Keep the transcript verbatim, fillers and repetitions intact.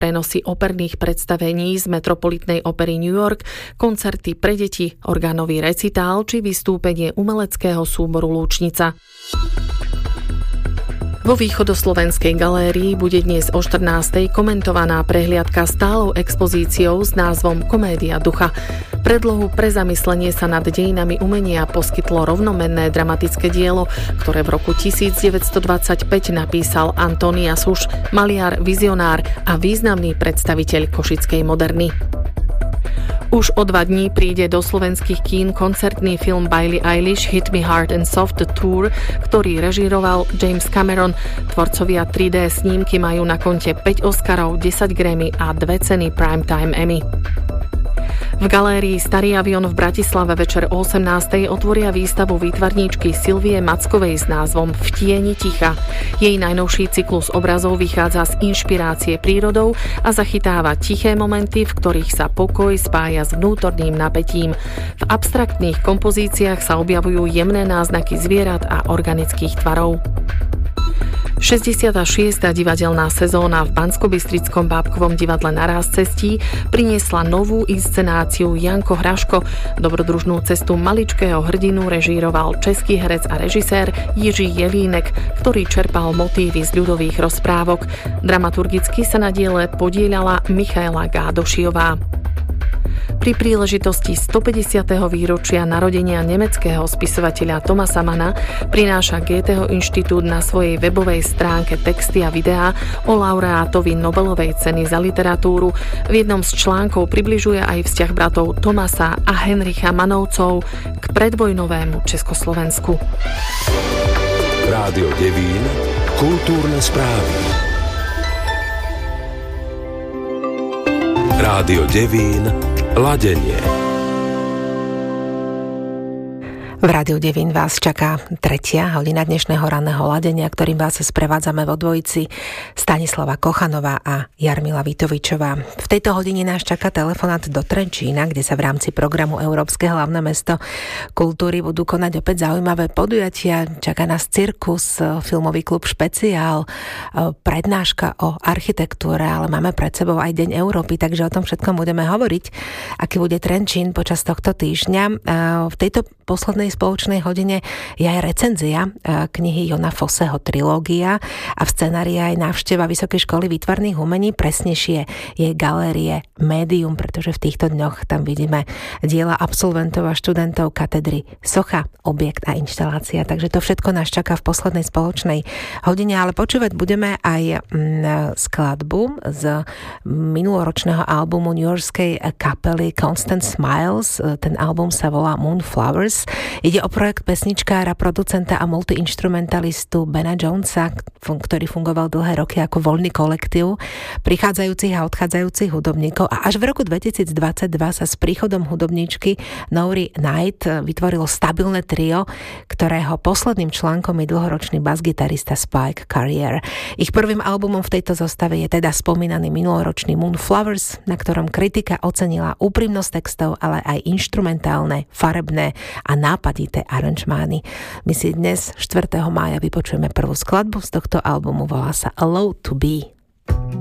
prenosy operných predstavení z Metropolitnej opery New York, koncerty pre deti, orgánový recitál či vystúpenie umeleckého súboru Lúčnica. Vo východoslovenskej galérii bude dnes o štrnástej komentovaná prehliadka stálou expozíciou s názvom Komédia ducha. Predlohu pre zamyslenie sa nad dejinami umenia poskytlo rovnomenné dramatické dielo, ktoré v roku devätnásťstodvadsaťpäť napísal Antónia Suš, maliar, vizionár a významný predstaviteľ košickej moderny. Už o dva dní príde do slovenských kín koncertný film Billie Eilish Hit Me Hard and Soft The Tour, ktorý režíroval James Cameron. Tvorcovia tri dé snímky majú na konte päť Oscarov, desať Grammy a dve ceny Primetime Emmy. V galérii Starý avión v Bratislave večer o osemnástej otvoria výstavu výtvarníčky Silvie Mackovej s názvom V tieni ticha. Jej najnovší cyklus obrazov vychádza z inšpirácie prírodou a zachytáva tiché momenty, v ktorých sa pokoj spája s vnútorným napätím. V abstraktných kompozíciách sa objavujú jemné náznaky zvierat a organických tvarov. šesťdesiata šiesta divadelná sezóna v Banskobystrickom bábkovom divadle Naráz cestí priniesla novú inscenáciu Janko Hraško. Dobrodružnú cestu maličkého hrdinu režíroval český herec a režisér Jiří Jelínek, ktorý čerpal motívy z ľudových rozprávok. Dramaturgicky sa na diele podieľala Michaela Gádošiová. Pri príležitosti stopäťdesiateho výročia narodenia nemeckého spisovateľa Thomasa Manna prináša Goetheho inštitút na svojej webovej stránke texty a videá o laureátovi Nobelovej ceny za literatúru. V jednom z článkov približuje aj vzťah bratov Thomasa a Henricha Manovcov k predvojnovému Československu. Rádio Devín, kultúrne správy. Rádio Devín, ladenie. V Rádiu Devín vás čaká tretia hodina dnešného ranného ladenia, ktorým vás sprevádzame vo dvojici Stanislava Kochanová a Jarmila Vitovičová. V tejto hodine nás čaká telefonát do Trenčína, kde sa v rámci programu Európske hlavné mesto kultúry budú konať opäť zaujímavé podujatia. Čaká nás cirkus, filmový klub špeciál, prednáška o architektúre, ale máme pred sebou aj Deň Európy, takže o tom všetkom budeme hovoriť, aký bude Trenčín počas tohto týždňa. V tejto poslednej spoločnej hodine je aj recenzia knihy Jona Fosseho Trilógia a v scenári aj návšteva Vysokej školy výtvarných umení, presnejšie je galérie Médium, pretože v týchto dňoch tam vidíme diela absolventov a študentov katedry Socha, objekt a inštalácia. Takže to všetko nás čaká v poslednej spoločnej hodine, ale počúvať budeme aj skladbu z minuloročného albumu newyorskej kapely Constant Smiles. Ten album sa volá Moonflowers. Ide o projekt pesničkára, producenta a multiinstrumentalistu Bena Jonesa, ktorý fungoval dlhé roky ako voľný kolektív prichádzajúcich a odchádzajúcich hudobníkov, a až v roku dvetisícdvadsaťdva sa s príchodom hudobníčky Nori Knight vytvorilo stabilné trio, ktorého posledným článkom je dlhoročný basgitarista Spike Carrier. Ich prvým albumom v tejto zostave je teda spomínaný minuloročný Moonflowers, na ktorom kritika ocenila úprimnosť textov, ale aj inštrumentálne, farebné a nápadité aranžmány. My si dnes štvrtého mája vypočujeme prvú skladbu z tohto albumu, volá sa Allowed to Be.